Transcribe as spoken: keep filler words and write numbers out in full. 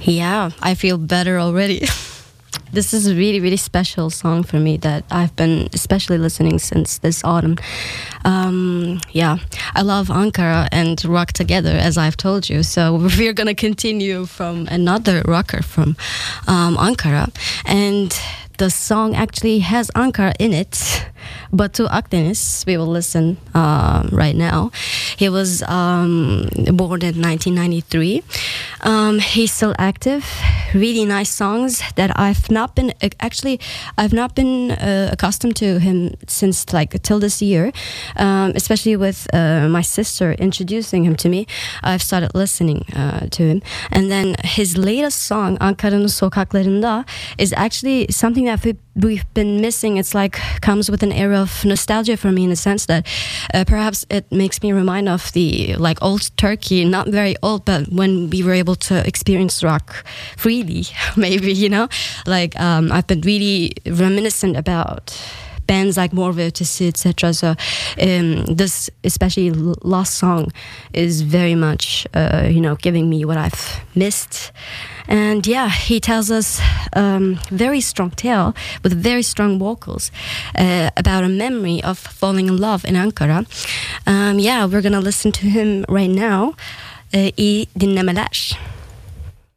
Yeah, I feel better already. This is a really, really special song for me that I've been especially listening since this autumn. Um, yeah, I love Ankara and rock together, as I've told you. So we're going to continue from another rocker from um, Ankara. And the song actually has Ankara in it. Batu Akdeniz, we will listen um, right now. He was um, born in nineteen ninety-three. Um, he's still active. Really nice songs that I've not been actually I've not been uh, accustomed to him since like till this year, um, especially with uh, my sister introducing him to me. I've started listening uh, to him, and then his latest song Ankara'nın Sokaklarında is actually something that we, we've been missing. It's like comes with an era of nostalgia for me in the sense that uh, perhaps it makes me remind of the like old Turkey, not very old, but when we were able to experience rock freely, maybe, you know, like um, I've been really reminiscent about bands like Mor ve Ötesi, et cetera. So um, this, especially last song, is very much, uh, you know, giving me what I've missed. And yeah, he tells us um, very strong tale with very strong vocals uh, about a memory of falling in love in Ankara. Um, yeah, we're gonna listen to him right now. Uh, iyi dinlemeler.